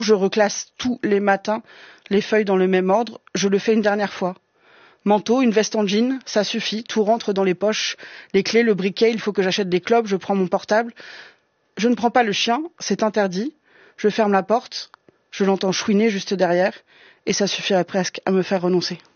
Je reclasse tous les matins les feuilles dans le même ordre. Je le fais une dernière fois. Manteau, une veste en jean, ça suffit. Tout rentre dans les poches. Les clés, le briquet, il faut que j'achète des clopes. Je prends mon portable. Je ne prends pas le chien, c'est interdit. Je ferme la porte. Je l'entends chouiner juste derrière. Et ça suffirait presque à me faire renoncer.